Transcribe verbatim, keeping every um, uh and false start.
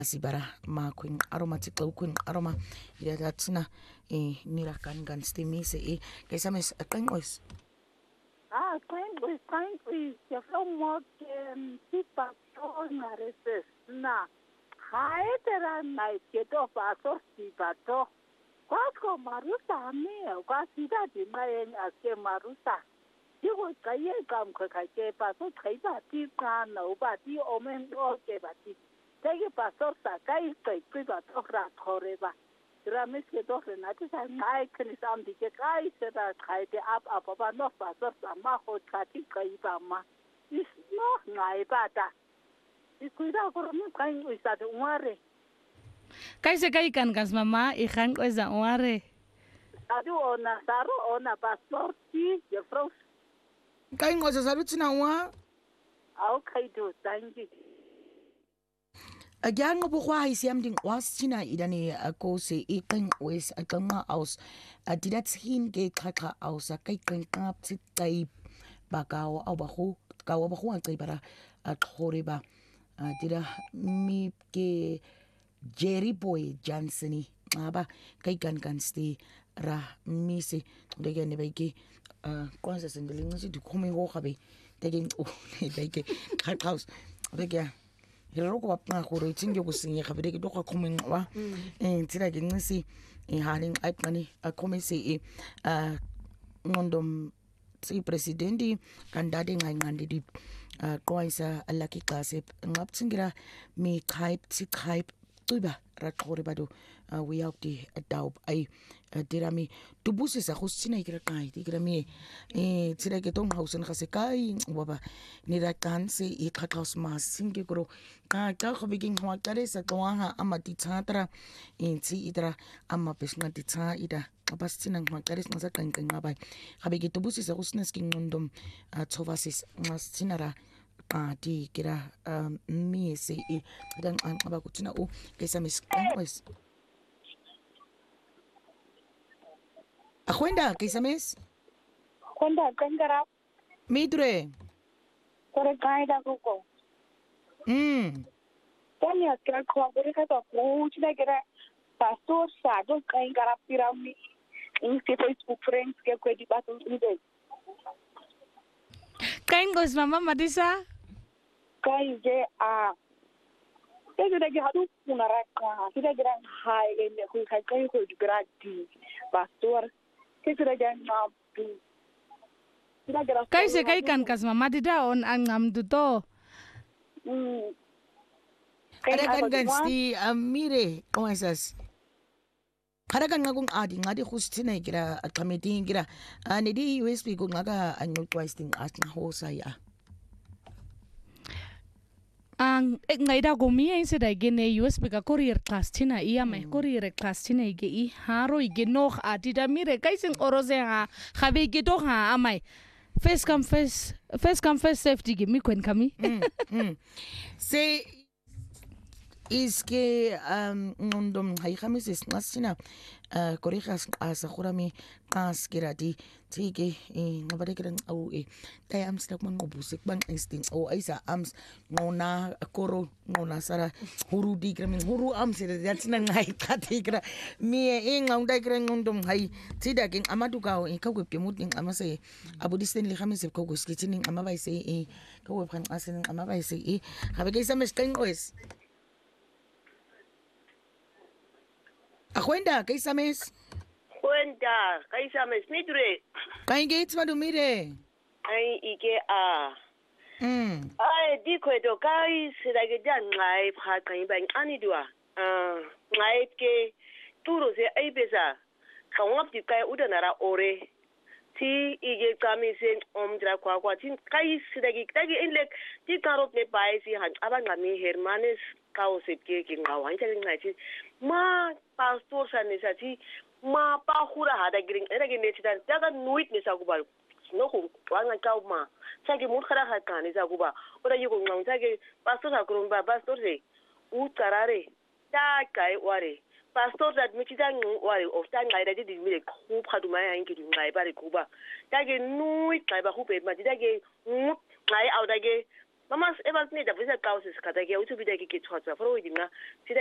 sibara ma kwing aroma tikla kwing aroma ida datsina e nira kan gan stemise e kaysa mes qenqos ah qenqos qenqos ya flomo ke tipa tona reses na haetera na ke to pa sorti pato kwasko marusa me kwa sida di maen aske marusa digo kaye kam ka ke pa so taiba ti kana uba ti omen o ke ba ti tege pastor sa kai kai priva tohra thoreba rames ke tohre na ti sa ngai kri sam di ke kai se da kai te ap ap ba no pastor sa ma ho thati kai ba ma is no ngai ba ta ikuida ko mi kai u sa de uare kai se kai kan gas mama i khang ko za uare adu ona saro ona pastor ti je fros kai ngoza saru tsina wa au kai do tangi Again, Bohua is yamding was China idani a cose a king was a gama aus. A did that hin gate kaka aus a kite up sit type bagao abaho, gawabaho and taibara at Horeba. Did a me ge Jerry boy Jansony, Aba, Kaikan can stay ra missy, they get nebeke, uh, conscious in the linguist to come in Hokabe, taking oh, they cat house. Again. Hiloko wapna ko roiting yo kusinya kabide do ka komeng wa eh tira ginsi eh haling ay pani a komisi eh ngondom si presidenti kandade ngai ngandi di koisa alaki kasep ngaptsingira mi type si type tuba rakhore bado we out di daub ai dirami tubusisa go sina ikira kai dirami eh tira ke tong hausen ga se kai baba ni ra kanse I khatlaus ma singe gro ka ka go begin ho kare sa twa amati tsatra inti idra amma pesna ti tsa ida abastina ho kare sa kan kan ngabai ga be ke tubusisa go sina skin ngondom tsovasis masinara di kira mi se I dan an abakutina o kesa mis kanwes Akwenda, kaysa mes? Kwenda, kengara. Midre. Kore kaida kuko. Hmm. Tani akira kwa kore kato kuchi na kira pastor sa do kengara pirami. Insi Facebook friends ke kwe di bato ide. Kengos mama Madisa? Kai je a. Tegi dagi hadu punaraka. Kita kira hai ene kui kai kai kui gradi pastor. Kai se kai kan kas mama dida on angam duto. Ada kan kan sti amire komasas. Ada kan ngakung adi ngadi khustina kira committee kira ani di U S B ko ngaga anyo twice ting as na ho saya. Ang ngai da gomi ai se dai gene U S B ka courier class tina ia mai courier class tina ige I haro ige noch atida mire kaising oroze ha khabe ige to ha amai first come first first come first safety ge mi kwen kami se is que um ngondom hay khamis is ngasina uh korijas asa khurami qas kirati tike eh ngabade kiran au eh tay ams tak man ngobusik bang instinct o isa ams ngona koro ngona sara huru di kramin huru ams yatsina ngai katikra mi e ngondai kiran ngondom hay tida king amadu ka e ka gwepke muting amase abudisten li khamis ko guskitinin amabai se e ka wephan asin amabai se e habe ke sames kain oes Akwenda, kaysa mes? Kwenda, kaysa mes midre. Kay gates madu mire. Ay ike a. Mm. Ay di kwedo kay sila ke jan ngai pha kay bang ani dua. Ah, ngai ke turo se ay besa. Kawap di kay udanara ore. Ti ige kami se omdra kwa kwa tin kay sila ke tagi inlek ti karot ne pai si han abang kami hermanes kauset ke ke ngawan tagi ngai ti ma pastor sanisa ti ma pa hura hada giring era ge ne tidan daga nuit ne sa kubal no ko wanga kaw ma sage mu khara ha kan ne sa kuba ora yugo ngong sage pastor sa kurumba pastor se u tarare ta kai ware pastor that mi tidan ware of tan ngai da di mi ku phadu ma ya ngi ngai bare kuba dage nuit kai ba hu pe ma dage ngai au dage Mama, ever made a visit causes, Katagia, to be the kitchen, for